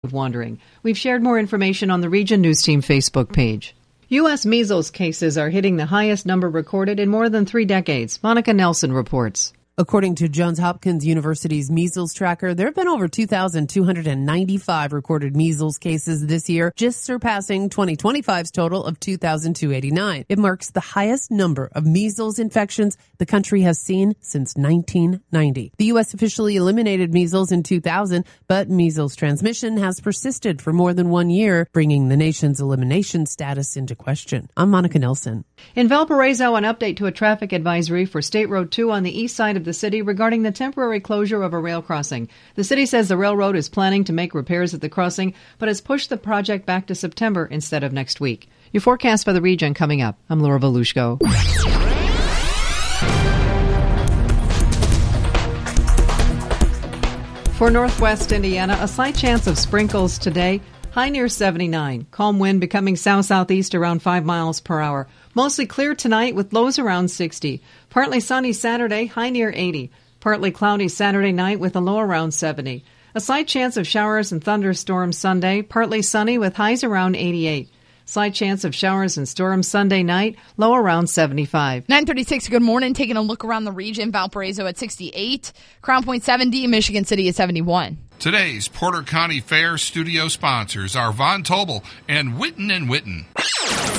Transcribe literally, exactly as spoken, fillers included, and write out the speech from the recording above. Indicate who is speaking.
Speaker 1: wandering. We've shared more information on the Region News Team Facebook page. U S measles cases are hitting the highest number recorded in more than three decades. Monica Nelson reports.
Speaker 2: According to Johns Hopkins University's measles tracker, there have been over two thousand two hundred ninety-five recorded measles cases this year, just surpassing twenty twenty-five's total of two thousand two hundred eighty-nine. It marks the highest number of measles infections the country has seen since nineteen ninety. The U S officially eliminated measles in two thousand, but measles transmission has persisted for more than one year, bringing the nation's elimination status into question. I'm Monica Nelson.
Speaker 1: In Valparaiso, an update to a traffic advisory for State Road two on the east side of the city regarding the temporary closure of a rail crossing. The city says the railroad is planning to make repairs at the crossing, but has pushed the project back to September instead of next week. Your forecast for the region coming up. I'm Laura Volushko. For northwest Indiana, a slight chance of sprinkles today. High near seventy-nine. Calm wind becoming south-southeast around five miles per hour. Mostly clear tonight with lows around sixty. Partly sunny Saturday, high near eighty. Partly cloudy Saturday night with a low around seventy. A slight chance of showers and thunderstorms Sunday. Partly sunny with highs around eighty-eight. Slight chance of showers and storms Sunday night, low around seventy-five.
Speaker 3: nine thirty-six, good morning. Taking a look around the region. Valparaiso at sixty-eight. Crown Point seventy. Michigan City at seventy-one.
Speaker 4: Today's Porter County Fair studio sponsors are Von Tobel and Witten and Witten.